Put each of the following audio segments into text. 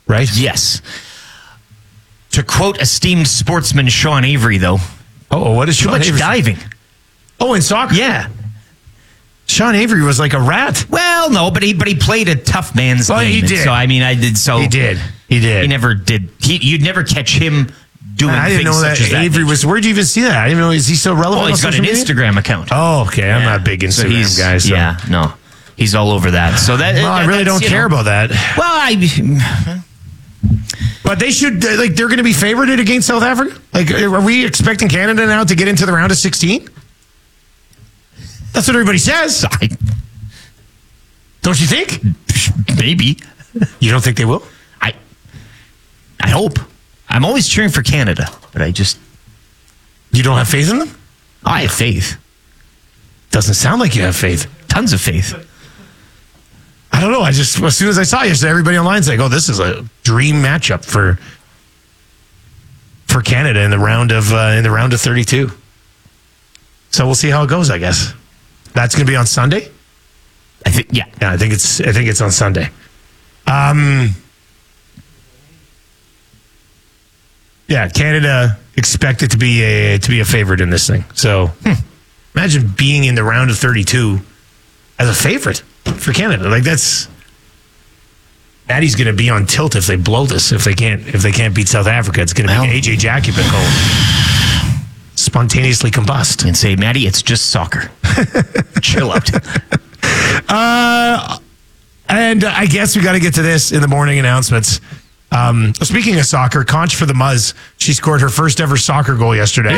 right? Yes. To quote esteemed sportsman Sean Avery, though. Oh, what is Too Sean much Avery? diving. Oh, in soccer? Yeah. Sean Avery was like a rat. Well, no, but he played a tough man's game. He did. So, I mean, I did so. He did. He never did. You'd never catch him doing I didn't things know such that as that. Avery was. Where'd you even see that? I didn't even know. Is he still relevant? Oh, he's on got an social media? Instagram account. Oh, okay. I'm not a big Instagram guy. So. Yeah, no. He's all over that. So that. Well, I really don't care about that. Well, But they should, like, they're going to be favorited against South Africa? Like, are we expecting Canada now to get into the round of 16? That's what everybody says. Don't you think? Maybe. You don't think they will? I hope. I'm always cheering for Canada, but You don't have faith in them? I have faith. Doesn't sound like you have faith. Tons of faith. I don't know. As soon as I saw you, everybody online's like, "Oh, this is a dream matchup for Canada in the round of 32." So we'll see how it goes. I guess that's going to be on Sunday. I think, yeah. I think it's on Sunday. Yeah, Canada expected to be a favorite in this thing. So imagine being in the round of 32 as a favorite for Canada. Like Maddie's going to be on tilt if they blow this. If they can't beat South Africa, it's going to be AJ Jacobin going spontaneously combust And say, Maddie, it's just soccer. Chill out. And I guess we got to get to this in the morning announcements. Speaking of soccer, Conch for the Muzz. She scored her first ever soccer goal yesterday.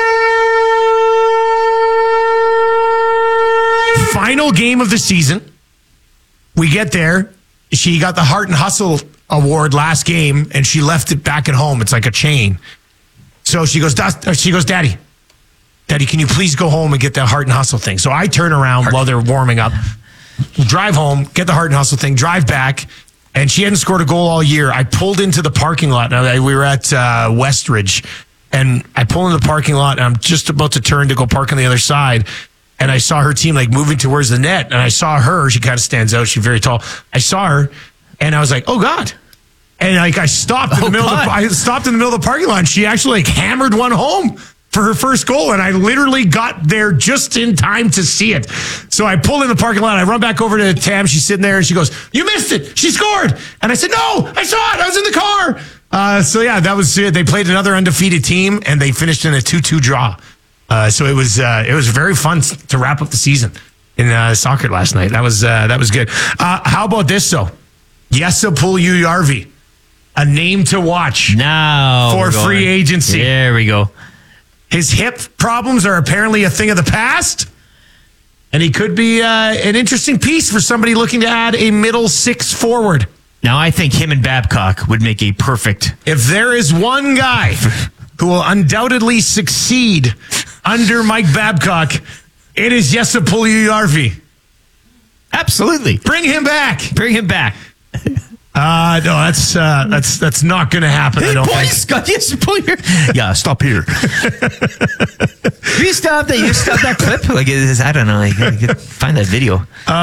Final game of the season. We get there. She got the Heart and Hustle award last game, and she left it back at home. It's like a chain. So she goes, Daddy, can you please go home and get the Heart and Hustle thing? So I turn around while they're warming up, drive home, get the Heart and Hustle thing, drive back, and she hadn't scored a goal all year. I pulled into the parking lot. Now we were at Westridge, and I pull into the parking lot, and I'm just about to turn to go park on the other side. And I saw her team like moving towards the net, and I saw her. She kind of stands out. She's very tall. I saw her, and I was like, "Oh God!" And like I stopped in the middle. I stopped in the middle of the parking lot. And she actually like hammered one home for her first goal, and I literally got there just in time to see it. So I pulled in the parking lot. I run back over to Tam. She's sitting there, and she goes, "You missed it. She scored." And I said, "No, I saw it. I was in the car." So yeah, that was it. They played another undefeated team, and they finished in a 2-2 draw. So it was very fun to wrap up the season in soccer last night. That was good. How about this though? Jesse Puljujärvi, a name to watch now for free agency. There we go. His hip problems are apparently a thing of the past, and he could be an interesting piece for somebody looking to add a middle six forward. Now I think him and Babcock would make a perfect. If there is one guy who will undoubtedly succeed under Mike Babcock, it is Jesse Puljujärvi. Absolutely. Bring him back. Bring him back. No, that's not going to happen. I don't think. Yeah, stop here. You stop that. You stop that clip. Like I don't know. Like, find that video.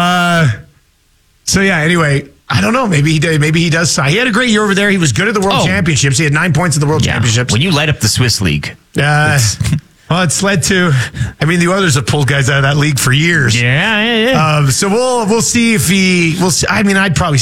So yeah. Anyway, I don't know. Maybe he does sign. He had a great year over there. He was good at the World Championships. He had 9 points in the World Championships. When you light up the Swiss League. Well, it's led to. I mean, the Oilers have pulled guys out of that league for years. Yeah. So we'll see if he. I mean, I'd probably